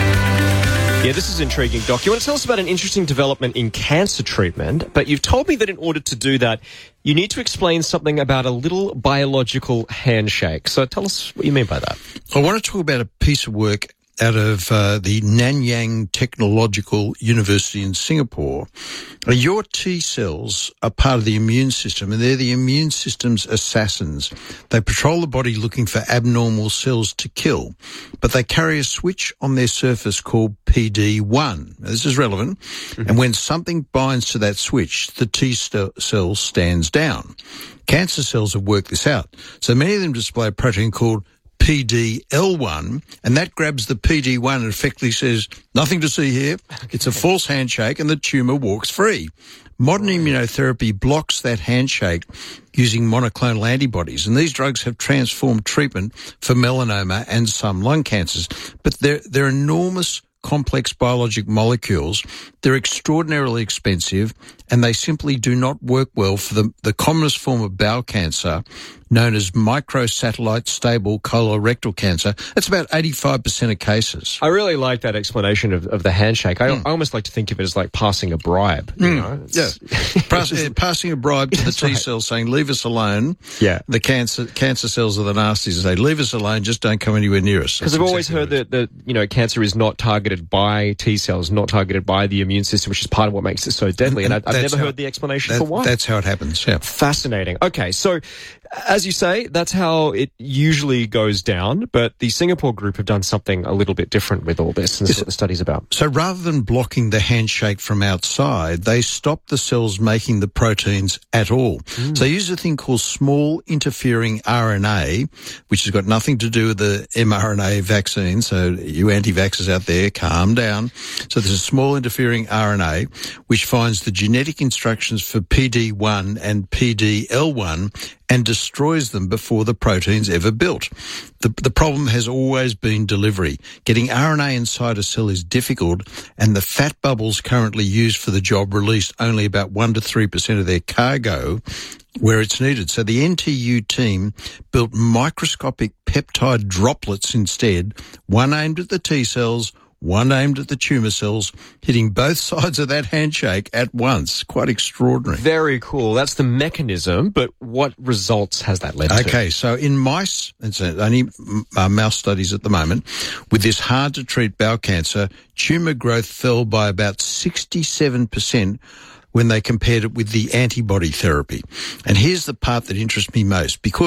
Yeah, this is intriguing, Doc. You want to tell us about an interesting development in cancer treatment, but you've told me that in order to do that, you need to explain something about a little biological handshake. So tell us what you mean by that. I want to talk about a piece of work out of uh, the Nanyang Technological University in Singapore. Uh, your T cells are part of the immune system, and they're the immune system's assassins. They patrol the body looking for abnormal cells to kill, but they carry a switch on their surface called P D one. Now, this is relevant. Mm-hmm. And when something binds to that switch, the T cell stands down. Cancer cells have worked this out. So many of them display a protein called P D L one, and that grabs the P D one and effectively says, nothing to see here. It's a false handshake, and the tumour walks free. Modern immunotherapy blocks that handshake using monoclonal antibodies, and these drugs have transformed treatment for melanoma and some lung cancers. But they're, they're enormous, complex biologic molecules. They're extraordinarily expensive, and they simply do not work well for the, the commonest form of bowel cancer, known as microsatellite stable colorectal cancer. That's about eighty-five percent of cases. I really like that explanation of, of the handshake. I, mm. I almost like to think of it as like passing a bribe. You mm. know? Yeah. Pass, uh, passing a bribe to the T right. cells saying, leave us alone. Yeah. The cancer cancer cells are the nasties and say, leave us alone, just don't come anywhere near us. Because I've exactly always heard that, that, you know, cancer is not targeted by T cells, not targeted by the immune system, which is part of what makes it so deadly. And I, I've never how, heard the explanation that, for why. That's how it happens, yeah. Fascinating. Okay, so as you say, that's how it usually goes down, but the Singapore group have done something a little bit different with all this, and that's what the study's about. So rather than blocking the handshake from outside, they stop the cells making the proteins at all. Mm. So they use a thing called small interfering R N A, which has got nothing to do with the mRNA vaccine. So you anti-vaxxers out there, calm down. So there's a small interfering R N A which finds the genetic instructions for P D one and P D L one and destroys them before the protein's ever built. The, the problem has always been delivery. Getting R N A inside a cell is difficult, and the fat bubbles currently used for the job release only about one to three percent of their cargo where it's needed. So the N T U team built microscopic peptide droplets instead, one aimed at the T cells, one aimed at the tumour cells, hitting both sides of that handshake at once. Quite extraordinary. Very cool. That's the mechanism, but what results has that led okay, to? Okay, so in mice, it's only uh, mouse studies at the moment, with this hard-to-treat bowel cancer, tumour growth fell by about sixty-seven percent when they compared it with the antibody therapy. And here's the part that interests me most. Because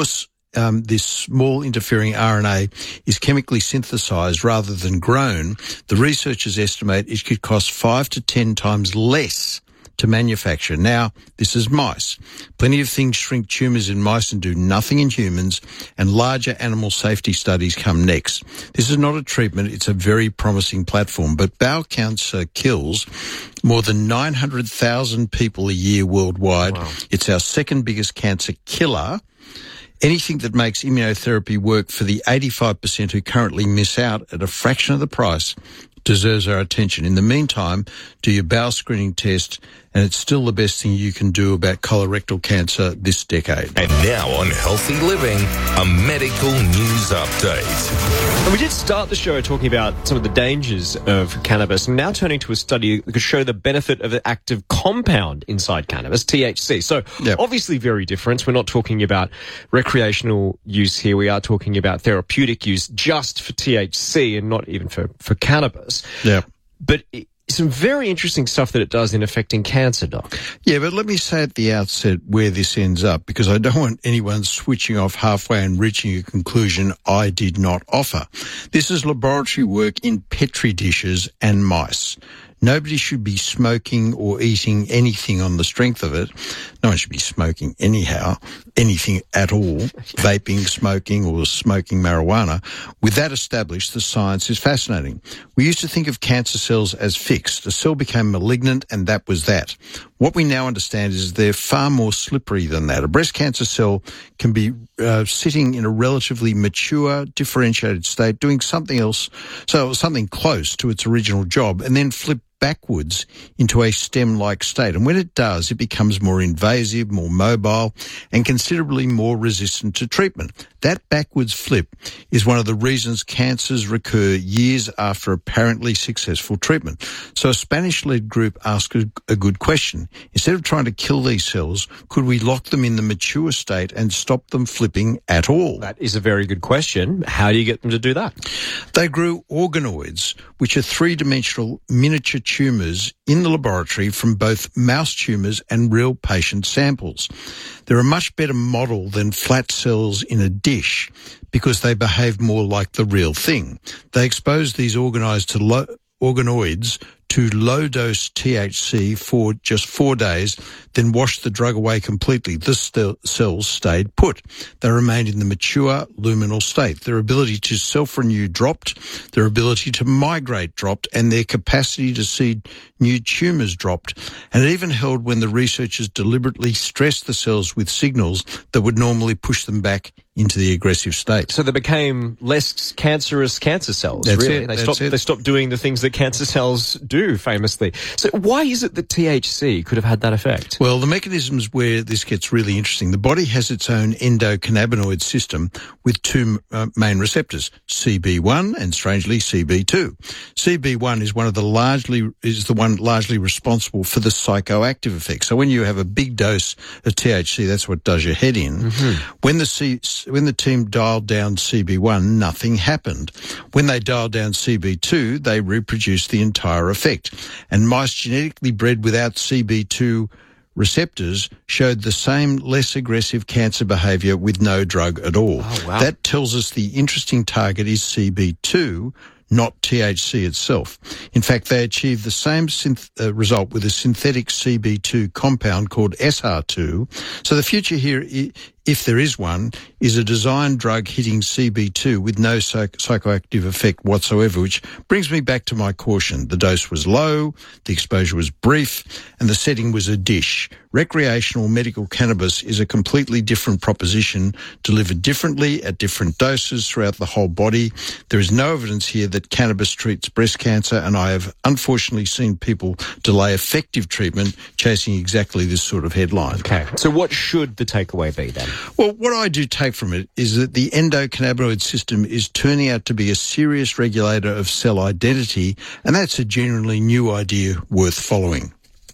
um, this small interfering R N A is chemically synthesized rather than grown, the researchers estimate it could cost five to ten times less to manufacture. Now, this is mice. Plenty of things shrink tumours in mice and do nothing in humans, and larger animal safety studies come next. This is not a treatment, it's a very promising platform, but bowel cancer kills more than nine hundred thousand people a year worldwide. Wow. It's our second biggest cancer killer. Anything that makes immunotherapy work for the eighty-five percent who currently miss out at a fraction of the price deserves our attention. In the meantime, do your bowel screening test, and it's still the best thing you can do about colorectal cancer this decade. And now on Healthy Living, a medical news update. And we did start the show talking about some of the dangers of cannabis, and now turning to a study that could show the benefit of an active compound inside cannabis, T H C. So yep. Obviously very different. We're not talking about recreational use here. We are talking about therapeutic use just for T H C and not even for, for cannabis. Yeah. But it, some very interesting stuff that it does in affecting cancer, Doc. Yeah, but let me say at the outset where this ends up, because I don't want anyone switching off halfway and reaching a conclusion I did not offer. This is laboratory work in Petri dishes and mice. Nobody should be smoking or eating anything on the strength of it. No one should be smoking anyhow, anything at all, vaping, smoking, or smoking marijuana. With that established, the science is fascinating. We used to think of cancer cells as fixed. A cell became malignant, and that was that. What we now understand is they're far more slippery than that. A breast cancer cell can be uh, sitting in a relatively mature, differentiated state, doing something else, so something close to its original job, and then flip backwards into a stem-like state. And when it does, it becomes more invasive, more mobile, and considerably more resistant to treatment. That backwards flip is one of the reasons cancers recur years after apparently successful treatment. So a Spanish-led group asked a, a good question. Instead of trying to kill these cells, could we lock them in the mature state and stop them flipping at all? That is a very good question. How do you get them to do that? They grew organoids, which are three-dimensional miniature tumours in the laboratory from both mouse tumours and real patient samples. They're a much better model than flat cells in a dish because they behave more like the real thing. They expose these organised to lo- organoids to low-dose T H C for just four days, then washed the drug away completely. The st- cells stayed put. They remained in the mature luminal state. Their ability to self-renew dropped, their ability to migrate dropped, and their capacity to seed new tumours dropped. And it even held when the researchers deliberately stressed the cells with signals that would normally push them back into the aggressive state. So they became less cancerous cancer cells, That's really. It, they that's stopped it. they stopped doing the things that cancer cells do famously. So why is it that T H C could have had that effect? Well, the mechanisms where this gets really interesting. The body has its own endocannabinoid system with two uh, main receptors, C B one and strangely C B two. C B one is one of the largely is the one largely responsible for the psychoactive effect. So when you have a big dose of T H C, that's what does your head in. Mm-hmm. When the C, when the team dialed down C B one, nothing happened. When they dialed down C B two, they reproduced the entire effect. And mice genetically bred without C B two receptors showed the same less aggressive cancer behaviour with no drug at all. Oh, wow. That tells us the interesting target is C B two, not T H C itself. In fact, they achieved the same synth- uh, result with a synthetic C B two compound called S R two. So the future here, I- if there is one, is a designed drug hitting C B two with no psych- psychoactive effect whatsoever, which brings me back to my caution. The dose was low, the exposure was brief, and the setting was a dish. Recreational medical cannabis is a completely different proposition, delivered differently at different doses throughout the whole body. There is no evidence here that cannabis treats breast cancer, and I have unfortunately seen people delay effective treatment chasing exactly this sort of headline. Okay. So what should the takeaway be then? Well, what I do take from it is that the endocannabinoid system is turning out to be a serious regulator of cell identity, and that's a genuinely new idea worth following.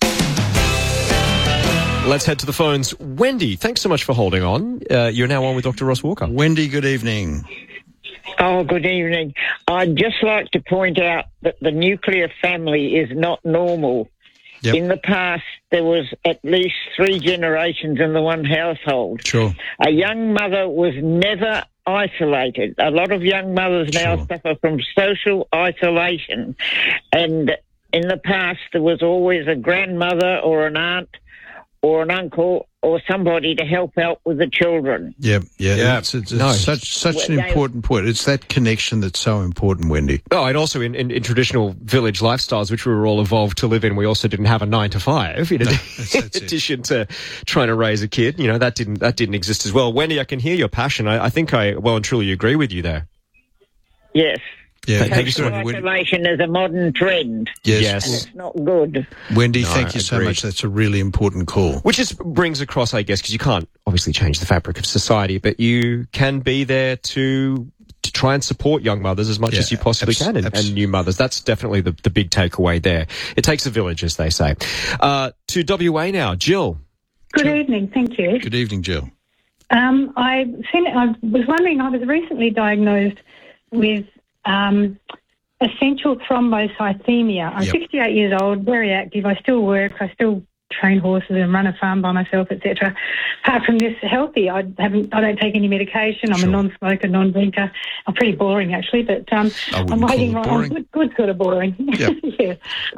Let's head to the phones. Wendy, thanks so much for holding on. Uh, you're now on with Doctor Ross Walker. Wendy, good evening. Oh, good evening. I'd just like to point out that the nuclear family is not normal. Yep. In the past, there was at least three generations in the one household. Sure. A young mother was never isolated. A lot of young mothers now Sure. suffer from social isolation. And in the past, there was always a grandmother or an aunt or an uncle or somebody to help out with the children. Yeah, yeah. Yeah. It's, it's, it's No. such such an Well, they- important point. It's that connection that's so important, Wendy. Oh, and also in, in, in traditional village lifestyles, which we were all evolved to live in, we also didn't have a nine to five. In, that's- in that's it. addition to trying to raise a kid, you know, that didn't that didn't exist as well. Wendy, I can hear your passion. I, I think I well and truly agree with you there. Yes. Yeah, Thank you so Social much. isolation is a modern trend. Yes. Yes. It's not good. Wendy, No, thank you so agreed. much. That's a really important call. Which just brings across, I guess, because you can't obviously change the fabric of society, but you can be there to to try and support young mothers as much Yeah, as you possibly abs- can, and, abs- and new mothers. That's definitely the, the big takeaway there. It takes a village, as they say. Uh, to W A now, Jill. Good evening, thank you. Good evening, Jill. Um, I seen, I was wondering, I was recently diagnosed with um, essential thrombocythemia. I'm Yep. sixty-eight years old, very active. I still work. I still train horses and run a farm by myself, et cetera. Apart from this, healthy. I haven't. I don't take any medication. I'm Sure. a non-smoker, non-drinker. I'm pretty boring actually, but um, I wouldn't I'm call waiting. it right- boring. I'm good, good sort of boring. Yep. yeah.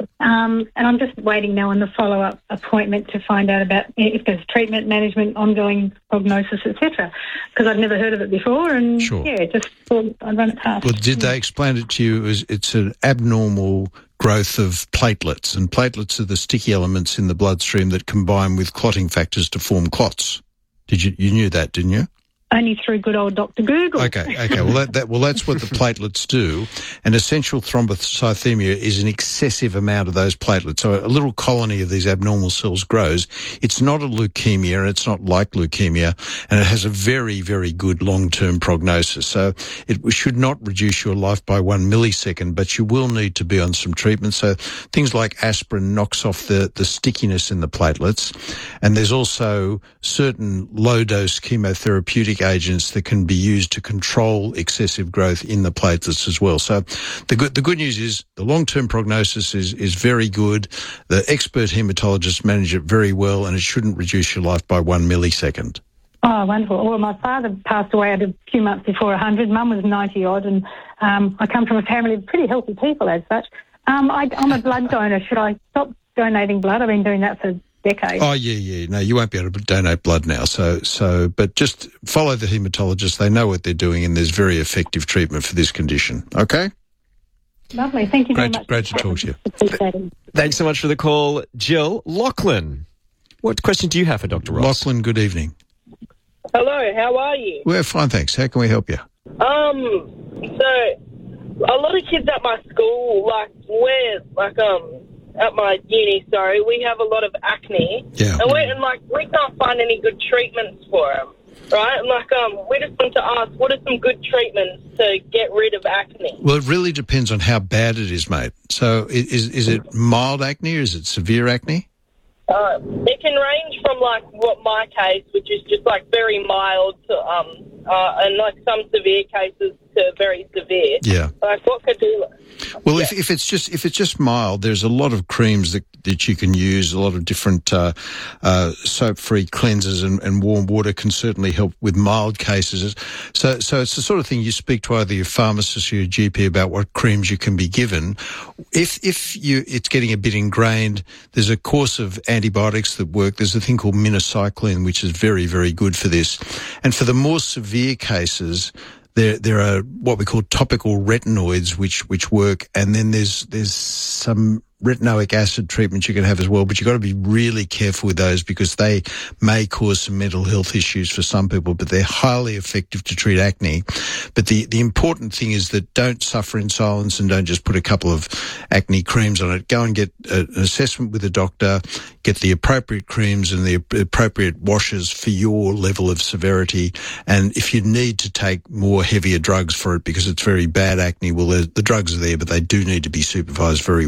Um, and I'm just waiting now on the follow-up appointment to find out about if there's treatment, management, ongoing prognosis, et cetera. Because I'd never heard of it before, and Sure. yeah, just thought I'd run it past. Well, did they explain it to you as it's an abnormal growth of platelets, and platelets are the sticky elements in the bloodstream that combine with clotting factors to form clots? Did you you knew that, didn't you? Only through good old Doctor Google. Okay, okay. Well, that, that well, that's what the platelets do. And essential thrombocythemia is an excessive amount of those platelets. So a little colony of these abnormal cells grows. It's not a leukemia, and it's not like leukemia, and it has a very, very good long-term prognosis. So it should not reduce your life by one millisecond, but you will need to be on some treatment. So things like aspirin knocks off the, the stickiness in the platelets, and there's also certain low-dose chemotherapeutic agents that can be used to control excessive growth in the platelets as well. So the good the good news is the long-term prognosis is is very good. The expert hematologists manage it very well, and it shouldn't reduce your life by one millisecond. Oh, wonderful. Well, my father passed away at a few months before one hundred. Mum was ninety odd, and um, I come from a family of pretty healthy people as such. Um, I, I'm a blood donor. Should I stop donating blood? I've been doing that for decades. Oh, yeah, yeah. No, you won't be able to donate blood now. So, so, but just follow the hematologist. They know what they're doing, and there's very effective treatment for this condition. Okay? Lovely. Thank you very Great, much. great to talk to you. Appreciate it. Thanks so much for the call, Jill. Lachlan, what question do you have for Doctor Ross? Lachlan, good evening. Hello, how are you? We're fine, thanks. How can we help you? Um, so a lot of kids at my school, like we're like um at my uni, sorry, we have a lot of acne, Yeah. and we and like we can't find any good treatments for them, right? And like um, we just want to ask, what are some good treatments to get rid of acne? Well, it really depends on how bad it is, mate. So i- is is it mild acne or is it severe acne? Uh, it can range from like what my case, which is just like very mild, to um, uh, and like some severe cases to very severe. Yeah. Like what could do? Well, if, if it's just if it's just mild, there's a lot of creams that, that you can use. A lot of different uh, uh, soap-free cleansers and, and warm water can certainly help with mild cases. So, so it's the sort of thing you speak to either your pharmacist or your G P about what creams you can be given. If if you it's getting a bit ingrained, there's a course of antibiotics that work. There's a thing called minocycline, which is very very good for this. And for the more severe cases, There, there are what we call topical retinoids, which which work, and then there's there's some retinoic acid treatments you can have as well. But you've got to be really careful with those because they may cause some mental health issues for some people. But they're highly effective to treat acne. But the the important thing is that don't suffer in silence and don't just put a couple of acne creams on it. Go and get a, an assessment with a doctor, get the appropriate creams and the appropriate washes for your level of severity. And if you need to take more heavier drugs for it because it's very bad acne, well, the, the drugs are there, but they do need to be supervised very well.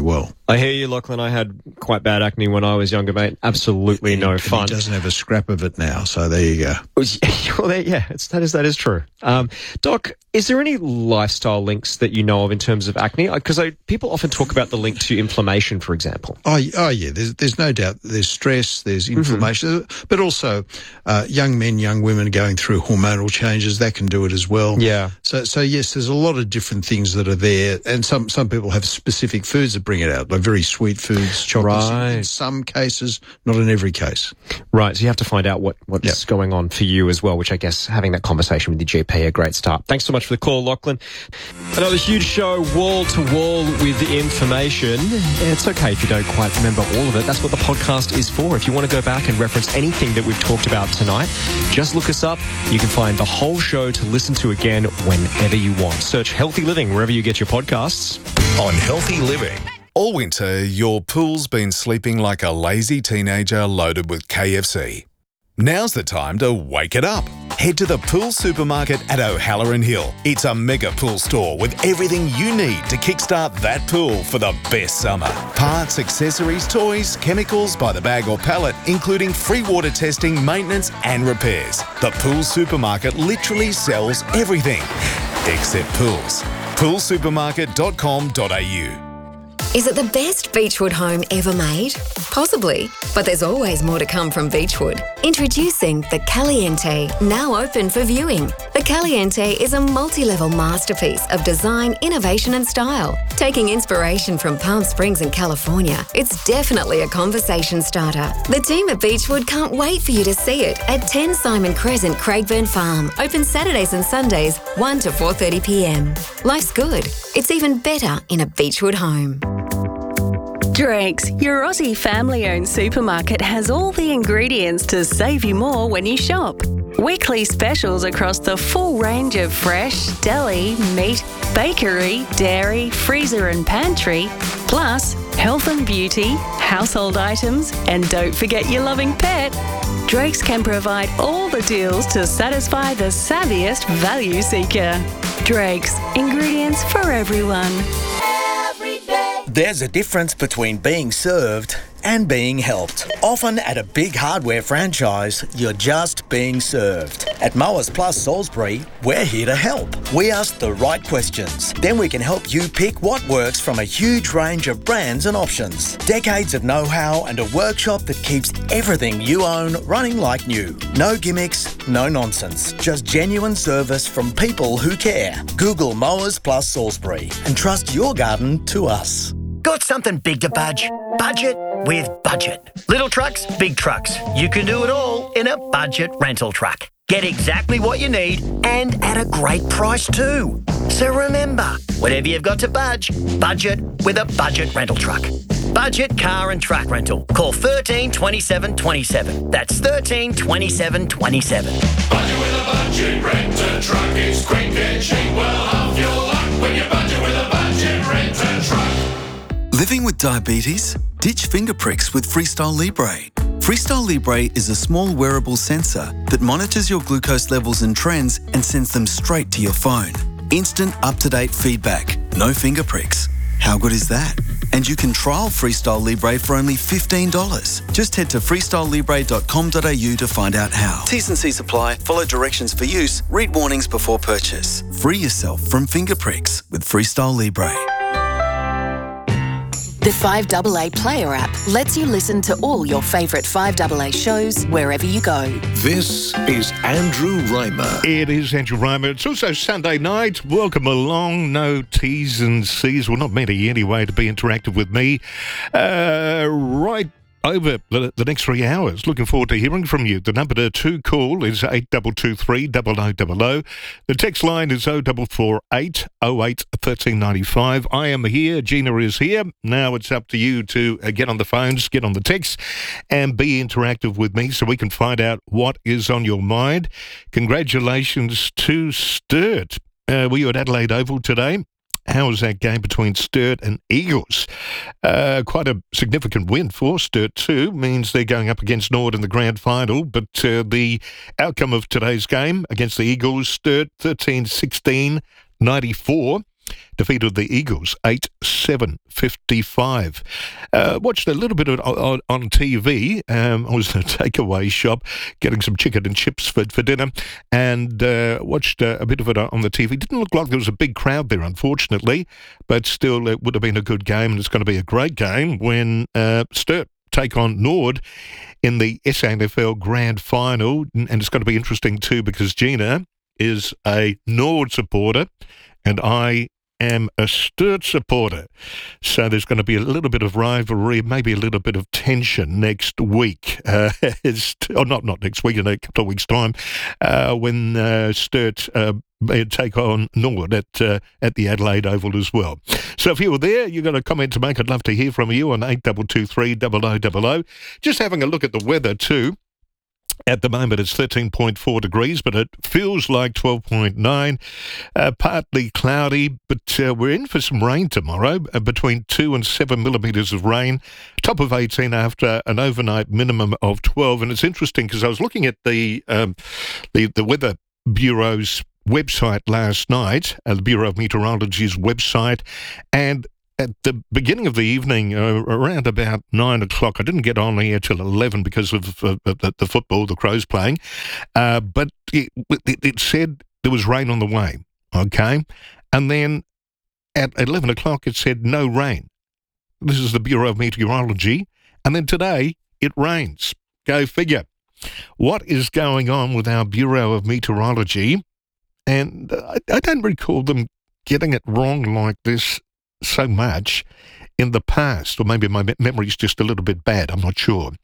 I hear you, Lachlan. I had quite bad acne when I was younger, mate. Absolutely no And fun. He doesn't have a scrap of it now, so there you go. Well, there, yeah, it's, that is that is true. Um, Doc, is there any lifestyle links that you know of in terms of acne? Because people often talk about the link to inflammation, for example. Oh, oh yeah, there's, there's no doubt. There's stress, there's inflammation, mm-hmm. but also uh, young men, young women going through hormonal changes, that can do it as well. Yeah. So, so yes, there's a lot of different things that are there, and some, some people have specific foods that bring it out, like very sweet foods, chocolates. Right. In some cases, not in every case. Right, so you have to find out what, what's Yep. going on for you as well, which I guess having that conversation with your G P, a great start. Thanks so much for the call, Lachlan. Another huge show, wall to wall with information. It's okay if you don't quite remember all of it. That's what the podcast is for. If you want to go back and reference anything that we've talked about tonight, just look us up. You can find the whole show to listen to again whenever you want. Search Healthy Living wherever you get your podcasts. On Healthy Living. All winter, your pool's been sleeping like a lazy teenager loaded with K F C. Now's the time to wake it up. Head to the Pool Supermarket at O'Halloran Hill. It's a mega pool store with everything you need to kickstart that pool for the best summer. Parts, accessories, toys, chemicals by the bag or pallet, including free water testing, maintenance and repairs. The Pool Supermarket literally sells everything, except pools. pool supermarket dot com dot a u. Is it the best Beechwood home ever made? Possibly, but there's always more to come from Beechwood. Introducing the Caliente, now open for viewing. The Caliente is a multi-level masterpiece of design, innovation and style. Taking inspiration from Palm Springs in California, it's definitely a conversation starter. The team at Beechwood can't wait for you to see it at ten Simon Crescent, Craigburn Farm. Open Saturdays and Sundays, one to four thirty p m. Life's good. It's even better in a Beechwood home. Drake's, your Aussie family-owned supermarket, has all the ingredients to save you more when you shop. Weekly specials across the full range of fresh, deli, meat, bakery, dairy, freezer and pantry, plus health and beauty, household items, and don't forget your loving pet. Drake's can provide all the deals to satisfy the savviest value seeker. Drake's, ingredients for everyone. There's a difference between being served and being helped. Often at a big hardware franchise, you're just being served. At Mowers Plus Salisbury, we're here to help. We ask the right questions. Then we can help you pick what works from a huge range of brands and options. Decades of know-how and a workshop that keeps everything you own running like new. No gimmicks, no nonsense. Just genuine service from people who care. Google Mowers Plus Salisbury and trust your garden to us. Got something big to budge? Budget with Budget. Little trucks, big trucks. You can do it all in a budget rental truck. Get exactly what you need and at a great price too. So remember, whatever you've got to budge, budget with a budget rental truck. Budget car and truck rental. Call thirteen twenty-seven twenty-seven. That's thirteen twenty-seven twenty-seven. Budget with a budget rent-a truck is quick and cheap. Well, half your luck when you budget with a budget rent-a truck. Living with diabetes? Ditch finger pricks with Freestyle Libre. Freestyle Libre is a small wearable sensor that monitors your glucose levels and trends and sends them straight to your phone. Instant up-to-date feedback, no finger pricks. How good is that? And you can trial Freestyle Libre for only fifteen dollars. Just head to freestyle libre dot com dot a u to find out how. T's and C's apply. Follow directions for use. Read warnings before purchase. Free yourself from finger pricks with Freestyle Libre. The five A A Player app lets you listen to all your favourite five A A shows wherever you go. This is Andrew Reimer. It is Andrew Reimer. It's also Sunday night. Welcome along. No T's and C's. Well, not many anyway to be interactive with me. Uh, right over the, the next three hours. Looking forward to hearing from you. The number to call is eight two two three, zero zero zero zero. The text line is oh four four eight, oh eight, one three nine five. I am here. Gina is here. Now it's up to you to uh, get on the phones, get on the text, and be interactive with me so we can find out what is on your mind. Congratulations to Sturt. Uh, were you at Adelaide Oval today? How was that game between Sturt and Eagles? Uh, quite a significant win for Sturt too. Means they're going up against Nord in the grand final. But uh, the outcome of today's game against the Eagles, Sturt thirteen sixteen ninety-four. defeated the Eagles eight seven fifty-five. Uh, watched a little bit of it on, on T V. Um, I was in a takeaway shop getting some chicken and chips for, for dinner, and uh, watched uh, a bit of it on the T V. Didn't look like there was a big crowd there, unfortunately, but still it would have been a good game, and it's going to be a great game when uh, Sturt take on Nord in the S A N F L Grand Final, and it's going to be interesting too because Gina is a Nord supporter and I am a Sturt supporter. So there's going to be a little bit of rivalry, maybe a little bit of tension next week. Uh, it's, or not not next week, in a couple of weeks' time, uh, when uh, Sturt uh, take on Nord at uh, at the Adelaide Oval as well. So if you were there, you've got a comment to make. I'd love to hear from you on eight two two three, double oh double oh. Just having a look at the weather too. At the moment, it's thirteen point four degrees, but it feels like twelve point nine. Uh, partly cloudy, but uh, we're in for some rain tomorrow, uh, between two and seven millimetres of rain, top of eighteen after an overnight minimum of twelve. And it's interesting because I was looking at the, um, the, the Weather Bureau's website last night, uh, the Bureau of Meteorology's website, and at the beginning of the evening, uh, around about nine o'clock, I didn't get on here till eleven because of uh, the, the football, the Crows playing, uh, but it, it, it said there was rain on the way, okay? And then at eleven o'clock, it said no rain. This is the Bureau of Meteorology. And then today, it rains. Go figure. What is going on with our Bureau of Meteorology? And I, I don't recall them getting it wrong like this so much in the past, or maybe my me- memory's just a little bit bad, I'm not sure.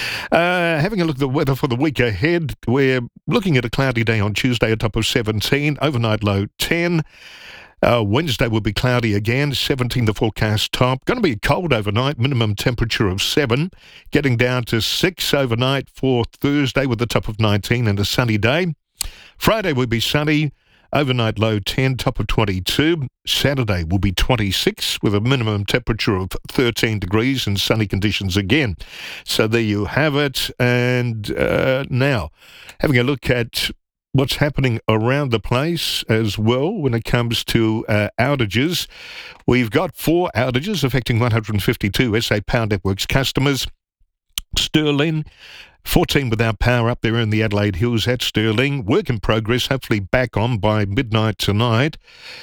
Uh, having a look at the weather for the week ahead, we're looking at a cloudy day on Tuesday, a top of seventeen, overnight low ten. Uh, Wednesday will be cloudy again, seventeen the forecast top. Going to be cold overnight, minimum temperature of seven, getting down to six overnight for Thursday with a top of nineteen and a sunny day. Friday will be sunny, overnight low ten, top of twenty-two. Saturday will be twenty-six with a minimum temperature of thirteen degrees and sunny conditions again. So there you have it. And uh, now, having a look at what's happening around the place as well when it comes to uh, outages. We've got four outages affecting one hundred fifty-two S A Power Networks customers. Stirling, fourteen without power up there in the Adelaide Hills at Stirling. Work in progress, hopefully back on by midnight tonight.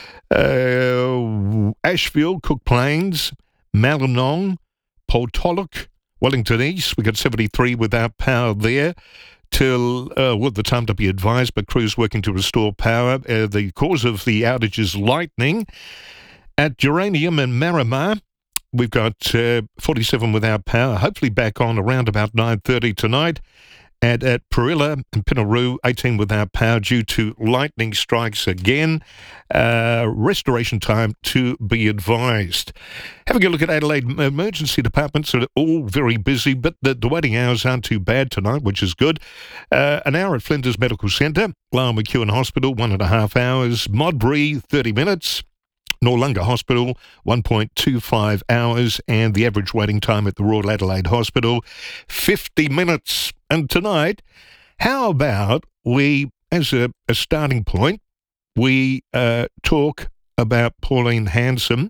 Uh, Ashfield, Cook Plains, Mallinong, Poltolloc, Wellington East. We've got seventy-three without power there till, uh, well, the time to be advised, but crews working to restore power. Uh, the cause of the outage is lightning. At Geranium and Marama, we've got uh, forty-seven without power, hopefully back on around about nine thirty tonight. And at Perilla and Pinaroo, eighteen without power due to lightning strikes again. Uh, restoration time to be advised. Having a look at Adelaide emergency departments, are all very busy, but the, the waiting hours aren't too bad tonight, which is good. Uh, an hour at Flinders Medical Centre, Lyell McEwen Hospital, one and a half hours. Modbury, thirty minutes. Noarlunga Hospital, one point two five hours, and the average waiting time at the Royal Adelaide Hospital, fifty minutes. And tonight, how about we, as a, a starting point, we uh, talk about Pauline Hanson,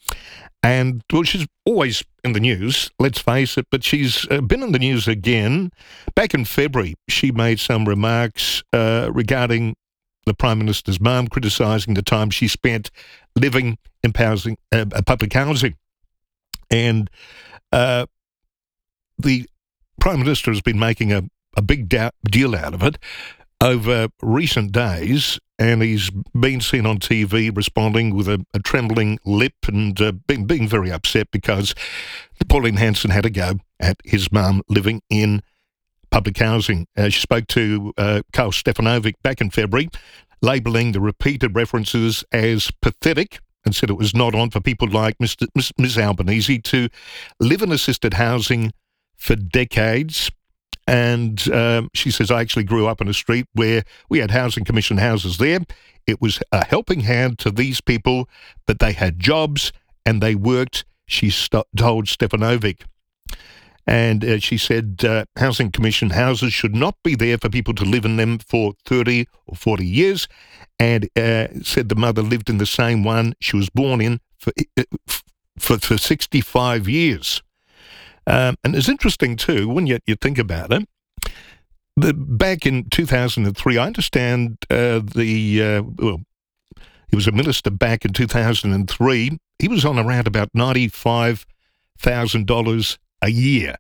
and, well, she's always in the news, let's face it, but she's uh, been in the news again. Back in February, she made some remarks uh, regarding the Prime Minister's mum, criticising the time she spent living in housing, uh, public housing. And uh, the Prime Minister has been making a, a big da- deal out of it over recent days, and he's been seen on T V responding with a, a trembling lip and uh, being, being very upset because Pauline Hanson had a go at his mum living in public housing. Uh, she spoke to uh, Karl Stefanovic back in February, labelling the repeated references as pathetic, and said it was not on for people like Mister Miss Miz Albanese to live in assisted housing for decades. And um, she says, I actually grew up in a street where we had housing commission houses there. It was a helping hand to these people, but they had jobs and they worked, she st- told Stefanovic. And uh, she said uh, Housing Commission houses should not be there for people to live in them for thirty or forty years, and uh, said the mother lived in the same one she was born in for for, for sixty-five years. Um, and it's interesting, too, when you, you think about it, the, back in two thousand three, I understand uh, the, uh, well, he was a minister back in two thousand three. He was on around about ninety-five thousand dollars a year.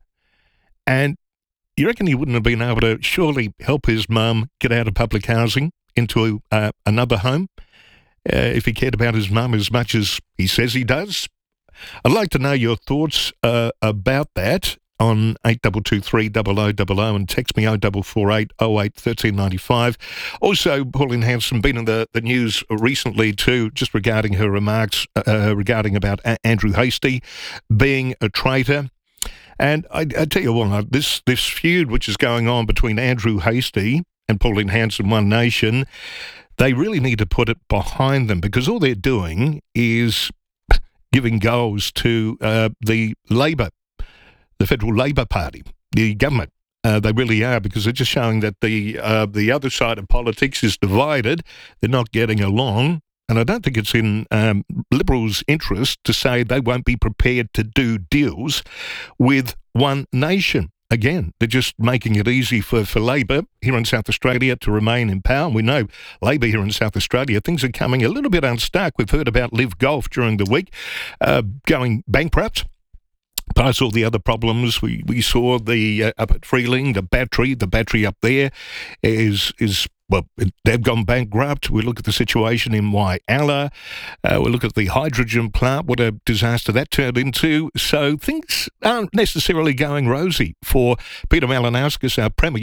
And you reckon he wouldn't have been able to surely help his mum get out of public housing into uh, another home uh, if he cared about his mum as much as he says he does? I'd like to know your thoughts uh, about that on eight two two three zero zero zero zero and text me oh four four eight oh eight one three nine five. Also, Pauline Hanson been in the, the news recently too, just regarding her remarks uh, regarding about a- Andrew Hastie being a traitor. And I, I tell you what, this, this feud which is going on between Andrew Hastie and Pauline Hanson, One Nation, they really need to put it behind them, because all they're doing is giving goals to uh, the Labor, the Federal Labor Party, the government. Uh, they really are, because they're just showing that the uh, the other side of politics is divided. They're not getting along. And I don't think it's in um, Liberals' interest to say they won't be prepared to do deals with One Nation. Again, they're just making it easy for, for Labor here in South Australia to remain in power. And we know Labor here in South Australia, things are coming a little bit unstuck. We've heard about Live Golf during the week, uh, going bankrupt. Plus all the other problems, we, we saw the uh, up at Freeling, the battery, the battery up there is, is well, they've gone bankrupt. We look at the situation in Whyalla. Uh, we look at the hydrogen plant, what a disaster that turned into. So things aren't necessarily going rosy for Peter Malinauskas, our Premier.